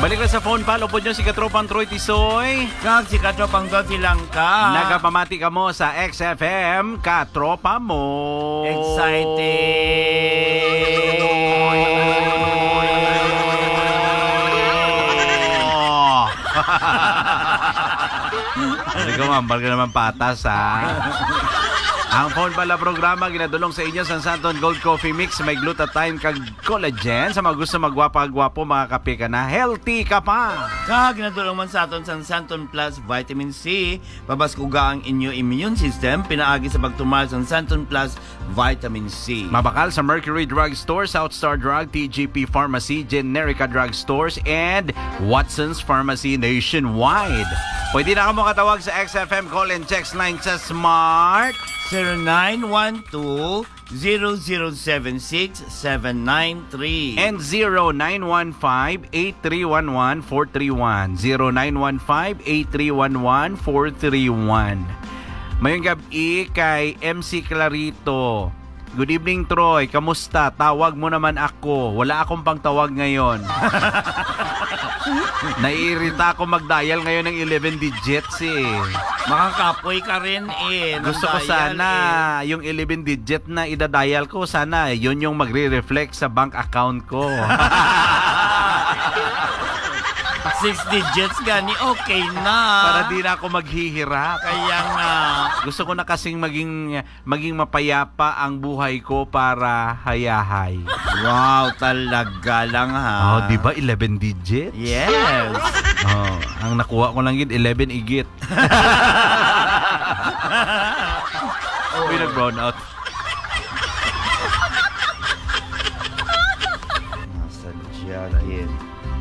Balik na sa phone pal, upod nyo si Katropang Troy Tisoy. Kag si Katropang Doti lang ka. Nagapamati ka mo sa XFM, Katropa mo. Hindi ko mambal ka naman patas, ha? Ang phone pala programa ginadulong sa inyo sa Santon Gold Coffee Mix. May glutathione kag collagen. Sa mga gusto magwapa-gwapo, mga kape ka na, healthy ka pa. Kag nadulong man sa aton sang Santon Plus Vitamin C. Babaskuga ang inyo immune system. Pinaagi sa pagtumal sang Santon Plus Vitamin C. Mabakal sa Mercury Drug Store, Southstar Drug, TGP Pharmacy, Generica Drug Stores, and Watson's Pharmacy nationwide. Pwede na ka mo katawag sa XFM call and text line sa Smart 0912-0076-793 and 0915-8311-431. 0915-8311-431. Mayong gabi kay MC Clarito. Good evening, Troy. Kamusta? Tawag mo naman ako. Wala akong pangtawag ngayon. Naiirita ako mag-dial ngayon ng 11 digits eh. Makakapoy ka rin eh. Gusto ko sana yung 11 digit na idadial ko, sana yun yung magre-reflect sa bank account ko. 6 digits gani, okay na. Para di na ako maghihirap. Kaya nga. Gusto ko na kasing maging mapayapa ang buhay ko para hayahay. Wow, talaga lang ha. Oh, di ba 11 digits? Yes. Oh, ang nakuha ko lang yun 11 igit. Uy, nag-brown out. Nasadya rin.